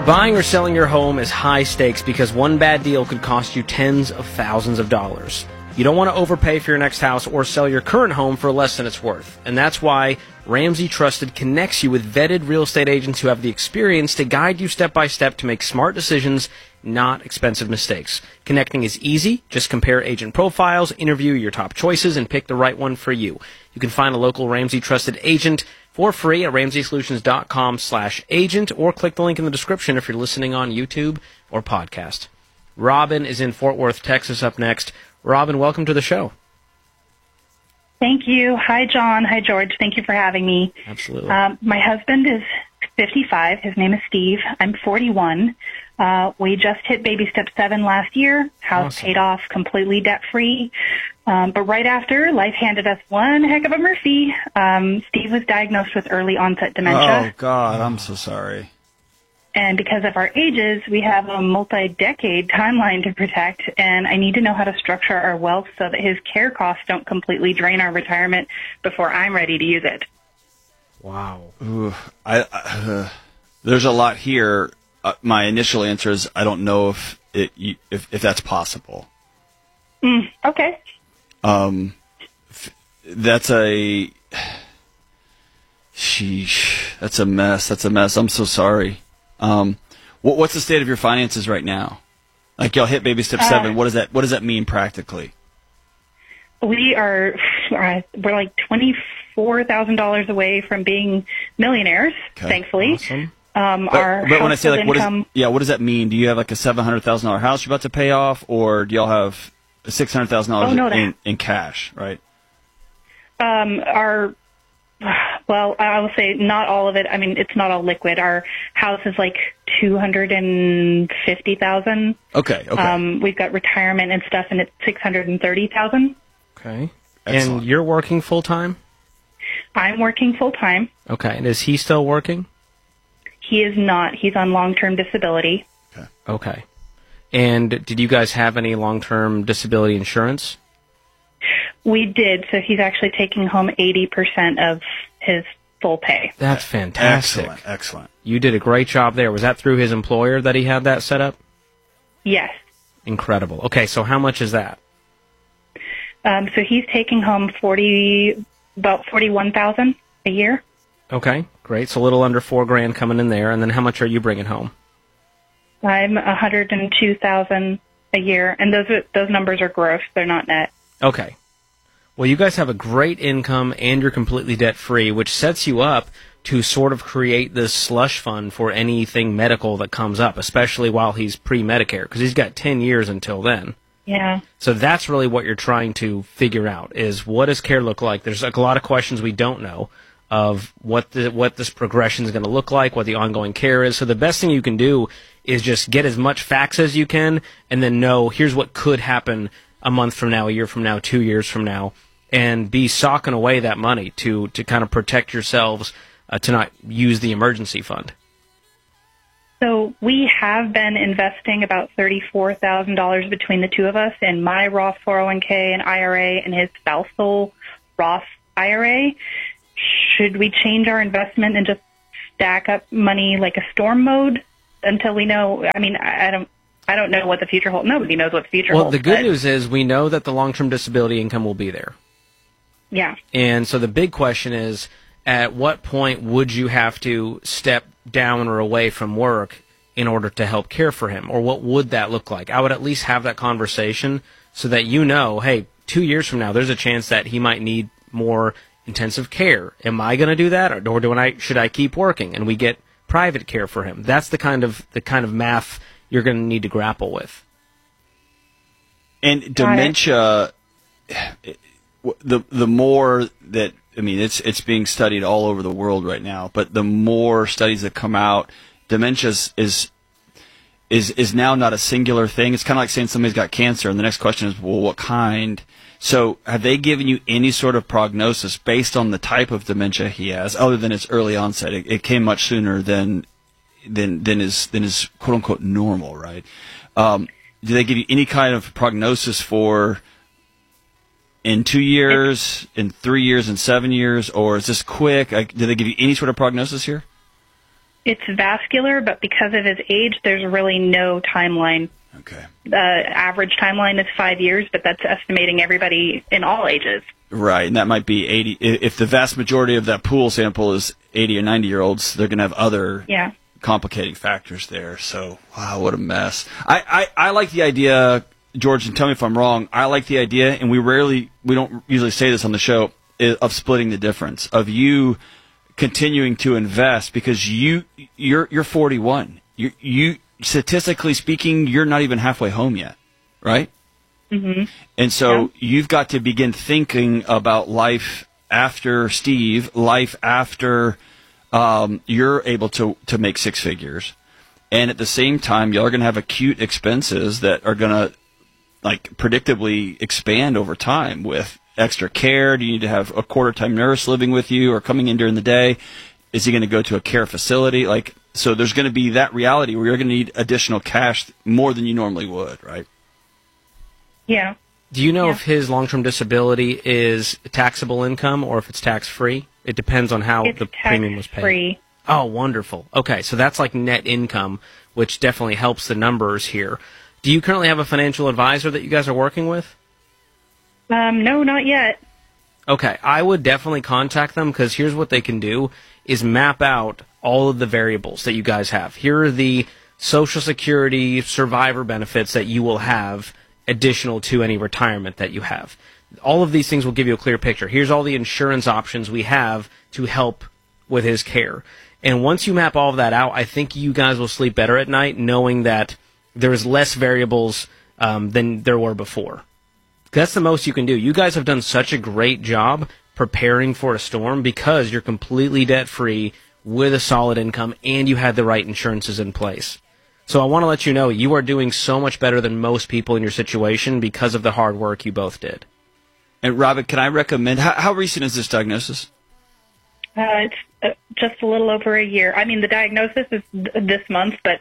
Buying or selling your home is high stakes because one bad deal could cost you tens of thousands of dollars. You don't want to overpay for your next house or sell your current home for less than it's worth. And that's why Ramsey Trusted connects you with vetted real estate agents who have the experience to guide you step by step to make smart decisions, not expensive mistakes. Connecting is easy. Just compare agent profiles, interview your top choices, and pick the right one for you. You can find a local Ramsey Trusted agent for free at RamseySolutions.com/agent or click the link in the description if you're listening on YouTube or podcast. Robin is in Fort Worth, Texas up next. Robin, welcome to the show. Thank you. Hi, John. Hi, George. Thank you for having me. Absolutely. My husband is 55. His name is Steve. I'm 41. We just hit baby step 7 last year. House Awesome. paid off, completely debt-free. But right after, life handed us one heck of a Murphy. Steve was diagnosed with early onset dementia. Oh, God, I'm so sorry. And because of our ages, we have a multi-decade timeline to protect, and I need to know how to structure our wealth so that his care costs don't completely drain our retirement before I'm ready to use it. Wow. Ooh, there's a lot here. My initial answer is I don't know if that's possible. Okay. That's a sheesh. That's a mess. That's a mess. I'm so sorry. What's the state of your finances right now? Like y'all hit baby step 7. What does that mean practically? We're like $24,000 away from being millionaires, Okay. thankfully. Awesome. Our But when I say like income, what does that mean? Do you have like a $700,000 house you're about to pay off, or do y'all have $600,000 in cash? Right. Well, I will say not all of it. I mean, it's not all liquid. Our house is like $250,000. Okay. We've got retirement and stuff, and it's $630,000. Okay. Excellent. And you're working full-time? I'm working full time. Okay. And is he still working? He is not. He's on long-term disability. Okay. And did you guys have any long-term disability insurance? We did. So he's actually taking home 80% of his full pay. That's fantastic. Excellent. You did a great job there. Was that through his employer that he had that set up? Yes. Incredible. Okay, so how much is that? So he's taking home about $41,000 a year. Okay, great. So a little under $4,000 coming in there. And then how much are you bringing home? I'm $102,000 a year, and those numbers are gross. They're not net. Okay. Well, you guys have a great income and you're completely debt-free, which sets you up to sort of create this slush fund for anything medical that comes up, especially while he's pre-Medicare, because he's got 10 years until then. Yeah. So that's really what you're trying to figure out, is what does care look like? There's like a lot of questions we don't know of what this progression is going to look like, what the ongoing care is. So the best thing you can do is just get as much facts as you can and then know here's what could happen a month from now, a year from now, 2 years from now, and be socking away that money to kind of protect yourselves to not use the emergency fund. So we have been investing about $34,000 between the two of us in my Roth 401k and IRA and his spousal Roth IRA. Should we change our investment and just stack up money like a storm mode until we know? I mean, I don't know what the future holds. Nobody knows what the future holds. Well, the good news is we know that the long-term disability income will be there. Yeah. And so the big question is, at what point would you have to step down or away from work in order to help care for him? Or what would that look like? I would at least have that conversation so that you know, hey, 2 years from now, there's a chance that he might need more intensive care. Am I going to do that, or should I keep working and we get private care for him? That's the kind of math you're going to need to grapple with. And dementia, the more that, I mean, it's being studied all over the world right now, but the more studies that come out, dementia is now not a singular thing. It's kind of like saying somebody's got cancer, and the next question is, well, what kind? So have they given you any sort of prognosis based on the type of dementia he has, other than its early onset? It came much sooner than is quote unquote normal, right? Do they give you any kind of prognosis for in 2 years, in 3 years, in 7 years, or is this quick? Do they give you any sort of prognosis here? It's vascular, but because of his age, there's really no timeline. Okay. The average timeline is 5 years, but that's estimating everybody in all ages. Right, and that might be 80. If the vast majority of that pool sample is 80 or 90-year-olds, they're going to have other complicating factors there. So, wow, what a mess. I like the idea, George, and tell me if I'm wrong. I like the idea, and we don't usually say this on the show, of splitting the difference, of you continuing to invest, because you're 41. You statistically speaking, you're not even halfway home yet, right? Mm-hmm. And so you've got to begin thinking about life after Steve, life after you're able to make six figures. And at the same time, y'all are going to have acute expenses that are going to, like, predictably expand over time with extra care. Do you need to have a quarter-time nurse living with you or coming in during the day? Is he going to go to a care facility? Like, so there's going to be that reality where you're going to need additional cash more than you normally would, right? Yeah. Do you know if his long-term disability is taxable income or if it's tax-free? It depends on how the premium was paid. Free. Oh, wonderful. Okay, so that's like net income, which definitely helps the numbers here. Do you currently have a financial advisor that you guys are working with? No, not yet. Okay, I would definitely contact them, because here's what they can do, is map out all of the variables that you guys have. Here are the Social Security survivor benefits that you will have additional to any retirement that you have. All of these things will give you a clear picture. Here's all the insurance options we have to help with his care. And once you map all of that out, I think you guys will sleep better at night knowing that there's less variables than there were before. That's the most you can do. You guys have done such a great job preparing for a storm because you're completely debt-free with a solid income and you had the right insurances in place. So I want to let you know you are doing so much better than most people in your situation because of the hard work you both did. And Robin, can I recommend, how recent is this diagnosis? It's just a little over a year. I mean, the diagnosis is this month, but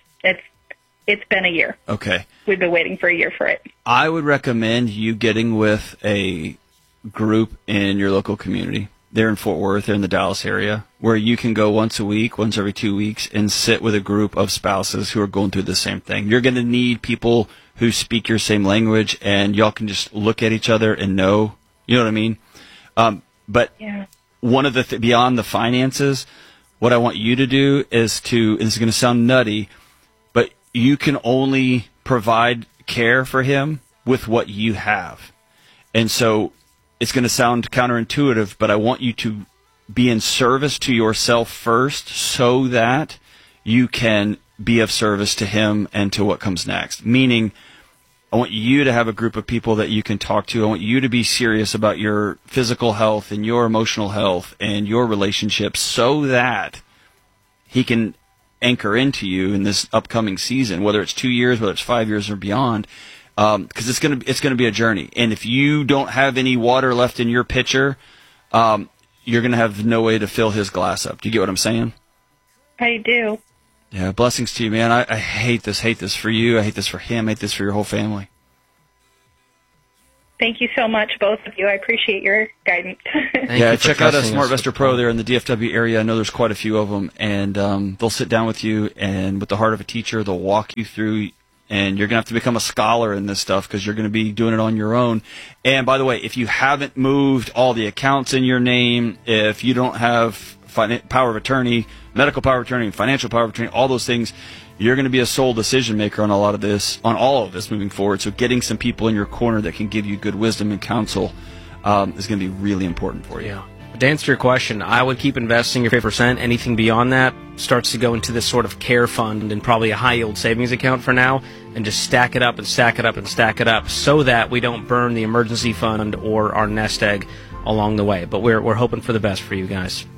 it's been a year. Okay. We've been waiting for a year for it. I would recommend you getting with a group in your local community. They're in Fort Worth, they're in the Dallas area, where you can go once a week, once every 2 weeks, and sit with a group of spouses who are going through the same thing. You're going to need people who speak your same language, and y'all can just look at each other and know. You know what I mean? But one of the beyond the finances, what I want you to do is and this is going to sound nutty, but you can only provide care for him with what you have. And so it's going to sound counterintuitive, but I want you to be in service to yourself first so that you can be of service to him and to what comes next. Meaning, I want you to have a group of people that you can talk to. I want you to be serious about your physical health and your emotional health and your relationships so that he can anchor into you in this upcoming season, whether it's 2 years, whether it's 5 years or beyond. Because it's gonna be a journey, and if you don't have any water left in your pitcher, you're gonna have no way to fill his glass up. Do you get what I'm saying? I do. Yeah, blessings to you, man. I hate this for you. I hate this for him. I hate this for your whole family. Thank you so much, both of you. I appreciate your guidance. Check out a SmartVestor Pro there in the DFW area. I know there's quite a few of them, and they'll sit down with you, and with the heart of a teacher, they'll walk you through. And you're going to have to become a scholar in this stuff because you're going to be doing it on your own. And by the way, if you haven't moved all the accounts in your name, if you don't have power of attorney, medical power of attorney, financial power of attorney, all those things, you're going to be a sole decision maker on all of this moving forward. So getting some people in your corner that can give you good wisdom and counsel is going to be really important for you. Yeah. To answer your question, I would keep investing your 50%. Anything beyond that starts to go into this sort of care fund and probably a high-yield savings account for now, and just stack it up and stack it up and stack it up so that we don't burn the emergency fund or our nest egg along the way. But we're hoping for the best for you guys.